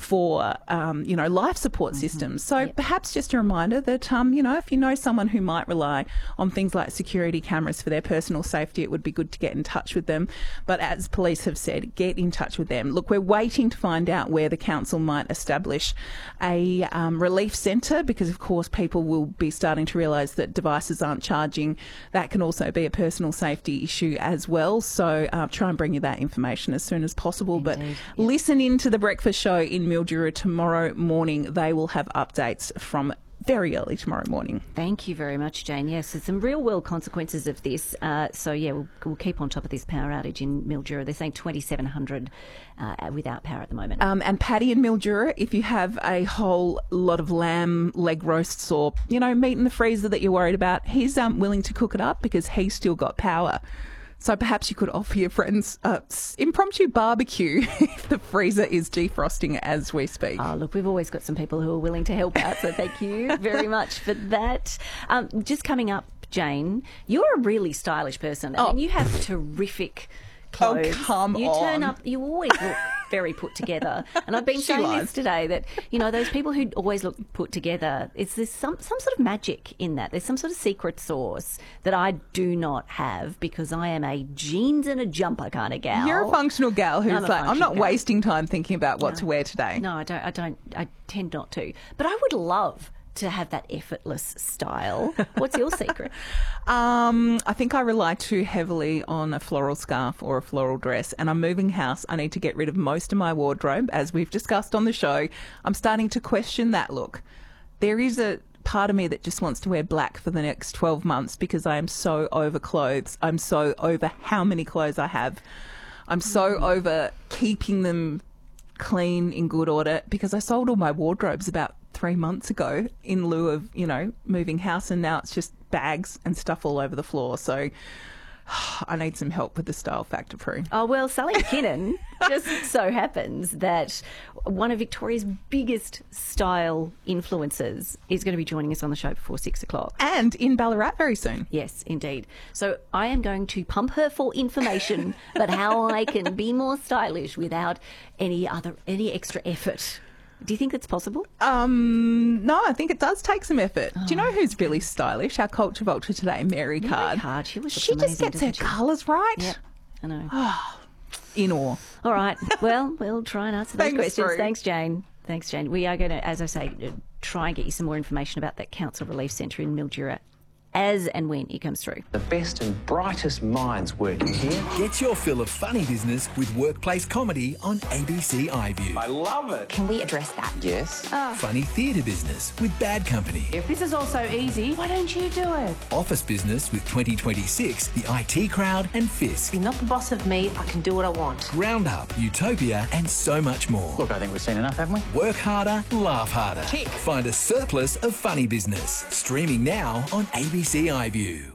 for, life support systems. So perhaps just a reminder that, if you know someone who might rely on things like security cameras for their personal safety, it would be good to get in touch with them. But as police have said, get in touch with them. Look, we're waiting to find out where the council might establish a relief centre, because, of course, people will be starting to realise that devices aren't charging. That can also be a personal safety issue as well. So try and bring you that information as soon as possible. Indeed, but listen in to the breakfast show in Mildura tomorrow morning. They will have updates from very early tomorrow morning. Thank you very much, Jane. Yes, there's some real-world consequences of this. We'll keep on top of this power outage in Mildura. They're saying 2,700 without power at the moment. And Paddy in Mildura, if you have a whole lot of lamb leg roasts or, meat in the freezer that you're worried about, he's willing to cook it up because he's still got power. So perhaps you could offer your friends impromptu barbecue if the freezer is defrosting as we speak. Oh, look, we've always got some people who are willing to help out, so thank you very much for that. Just coming up, Jane, you're a really stylish person. I mean, you have terrific clothes. Oh, come on. You turn up, you always look very put together. And I've been saying this today, that, those people who always look put together, there's some sort of magic in that. There's some sort of secret sauce that I do not have, because I am a jeans and a jumper kind of gal. You're a functional gal who's I'm not wasting time thinking about what to wear today. No, I don't. I tend not to. But I would love to have that effortless style. What's your secret? I think I rely too heavily on a floral scarf or a floral dress, and I'm moving house. I need to get rid of most of my wardrobe, as we've discussed on the show. I'm starting to question that look. There is a part of me that just wants to wear black for the next 12 months because I am so over clothes. I'm so over how many clothes I have. I'm so over keeping them clean, in good order, because I sold all my wardrobes about 3 months ago in lieu of, moving house, and now it's just bags and stuff all over the floor. So I need some help with the Style Factor, Prue. Oh, well, Sally McKinnon just so happens that one of Victoria's biggest style influencers is going to be joining us on the show before 6 o'clock. And in Ballarat very soon. Yes, indeed. So I am going to pump her for information about how I can be more stylish without any extra effort. Do you think that's possible? No, I think it does take some effort. Do you know who's really stylish? Our culture vulture today, Mary Card. She just gets her colours right. Yep, I know. In awe. All right. Well, we'll try and answer those questions. Prue. Thanks, Jane. We are going to, as I say, try and get you some more information about that Council Relief Centre in Mildura as and when it comes through. The best and brightest minds working here. Get your fill of funny business with workplace comedy on ABC iView. I love it. Can we address that? Yes. Funny theatre business with Bad Company. If this is all so easy, why don't you do it? Office business with 2026, the IT Crowd and Fisk. You're not the boss of me. I can do what I want. Roundup, Utopia and so much more. Look, I think we've seen enough, haven't we? Work harder, laugh harder. Tick. Find a surplus of funny business. Streaming now on ABC iView.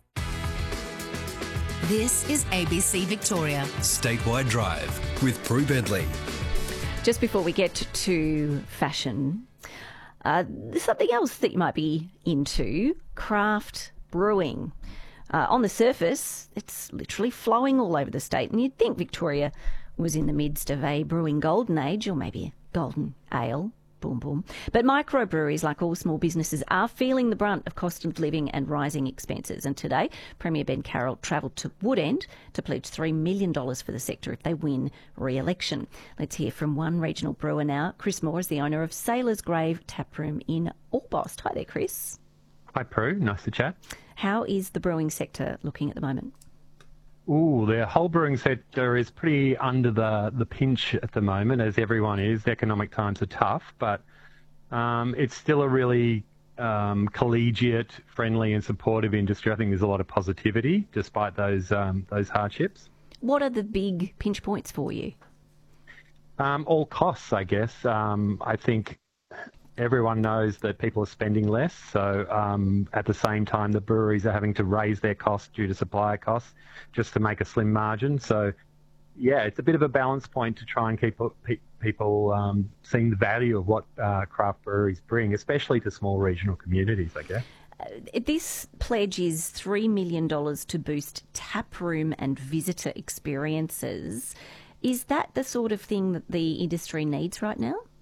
This is ABC Victoria. Statewide Drive with Prue Bentley. Just before we get to fashion, there's something else that you might be into, craft brewing. On the surface, it's literally flowing all over the state, and you'd think Victoria was in the midst of a brewing golden age, or maybe a golden ale. Boom, boom. But microbreweries, like all small businesses, are feeling the brunt of cost of living and rising expenses. And today, Premier Ben Carroll travelled to Woodend to pledge $3 million for the sector if they win re-election. Let's hear from one regional brewer now. Chris Moore is the owner of Sailor's Grave Taproom in Orbost. Hi there, Chris. Hi, Prue. Nice to chat. How is the brewing sector looking at the moment? Ooh, the whole brewing sector is pretty under the pinch at the moment, as everyone is. The economic times are tough, but it's still a really collegiate, friendly and supportive industry. I think there's a lot of positivity despite those hardships. What are the big pinch points for you? All costs, I guess. I think everyone knows that people are spending less, so at the same time the breweries are having to raise their costs due to supplier costs just to make a slim margin. So, yeah, it's a bit of a balance point to try and keep people seeing the value of what craft breweries bring, especially to small regional communities, I guess. This pledge is $3 million to boost taproom and visitor experiences. Is that the sort of thing that the industry needs right now?